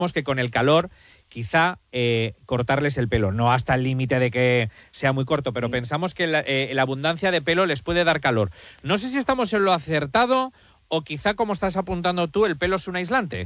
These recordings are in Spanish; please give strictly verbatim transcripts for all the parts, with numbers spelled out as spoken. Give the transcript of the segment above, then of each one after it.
que con el calor quizá eh, cortarles el pelo, no hasta el límite de que sea muy corto, pero pensamos que la, eh, la abundancia de pelo les puede dar calor. No sé si estamos en lo acertado o quizá, como estás apuntando tú, el pelo es un aislante.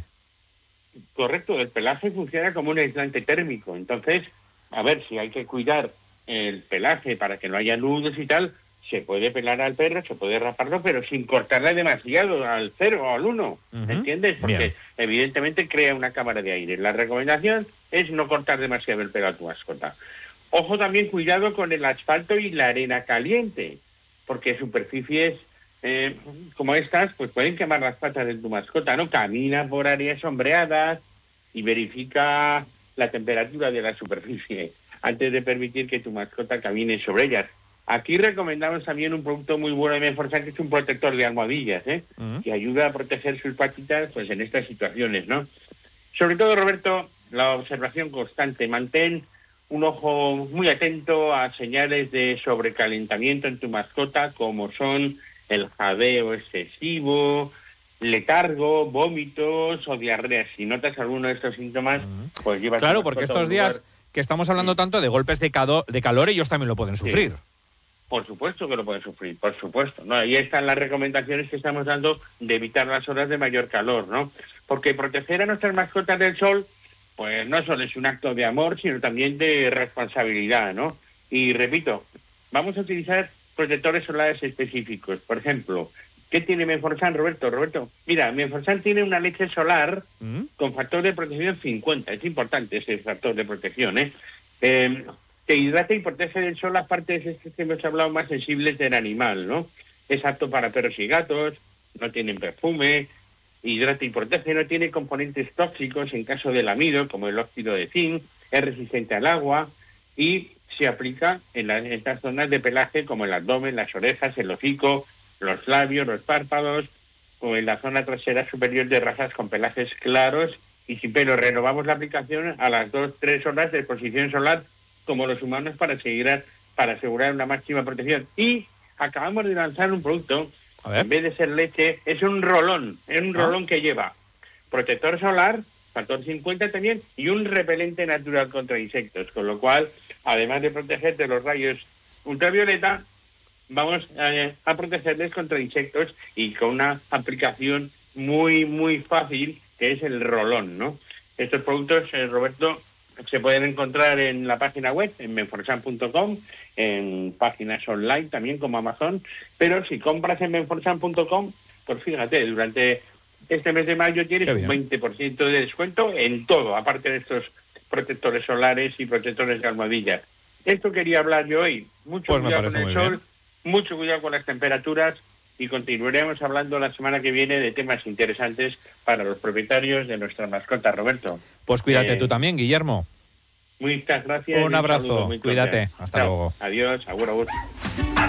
Correcto, el pelaje funciona como un aislante térmico. Entonces, a ver, si hay que cuidar el pelaje para que no haya nudos y tal, se puede pelar al perro, se puede raparlo, pero sin cortarle demasiado al cero o al uno, Uh-huh. ¿entiendes? Porque Bien. evidentemente crea una cámara de aire. La recomendación es no cortar demasiado el pelo a tu mascota. Ojo también, cuidado con el asfalto y la arena caliente, porque superficies eh, como estas pues pueden quemar las patas de tu mascota, ¿no? Camina por áreas sombreadas y verifica la temperatura de la superficie antes de permitir que tu mascota camine sobre ellas. Aquí recomendamos también un producto muy bueno de Menforsan, que es un protector de almohadillas, ¿eh? Uh-huh. Que ayuda a proteger sus patitas pues en estas situaciones, ¿no? Sobre todo, Roberto, la observación constante. Mantén un ojo muy atento a señales de sobrecalentamiento en tu mascota, como son el jadeo excesivo, letargo, vómitos o diarrea. Si notas alguno de estos síntomas, uh-huh. pues llevas... Claro, porque estos días que estamos hablando sí. tanto de golpes de, cado- de calor, ellos también lo pueden sufrir. Sí. Por supuesto que lo pueden sufrir, por supuesto, ¿no? Ahí están las recomendaciones que estamos dando de evitar las horas de mayor calor, ¿no? Porque proteger a nuestras mascotas del sol, pues no solo es un acto de amor, sino también de responsabilidad, ¿no? Y repito, vamos a utilizar protectores solares específicos. Por ejemplo, ¿qué tiene Menforsan, Roberto? Roberto, mira, Menforsan tiene una leche solar ¿Mm? con factor de protección cincuenta. Es importante ese factor de protección, ¿eh? Eh... que hidrata y protege del sol las partes que hemos hablado más sensibles del animal, ¿no? Es apto para perros y gatos, no tienen perfume, hidrata y protege, no tiene componentes tóxicos en caso del amido, como el óxido de zinc, es resistente al agua y se aplica en, la, en estas zonas de pelaje como el abdomen, las orejas, el hocico, los labios, los párpados, o en la zona trasera superior de razas con pelajes claros y sin pelo. Renovamos la aplicación a las dos tres horas de exposición solar como los humanos para seguir, para asegurar una máxima protección. Y acabamos de lanzar un producto, en vez de ser leche, es un rolón, es un rolón ¿Ah? que lleva protector solar, factor cincuenta también, y un repelente natural contra insectos, con lo cual, además de proteger de los rayos ultravioleta, vamos a, a protegerles contra insectos y con una aplicación muy, muy fácil, que es el rolón, ¿no? Estos productos, eh, Roberto, se pueden encontrar en la página web, en menforsan punto com, en páginas online también como Amazon, pero si compras en menforsan punto com, pues fíjate, durante este mes de mayo tienes un veinte por ciento de descuento en todo, aparte de estos protectores solares y protectores de almohadillas. Esto quería hablar yo hoy. Mucho pues cuidado con el sol, bien. mucho cuidado con las temperaturas y continuaremos hablando la semana que viene de temas interesantes para los propietarios de nuestra mascota, Roberto. Pues cuídate eh, tú también, Guillermo. Muchas gracias. Un abrazo, un cuídate. Hasta Chao. luego. Adiós, agur, agur.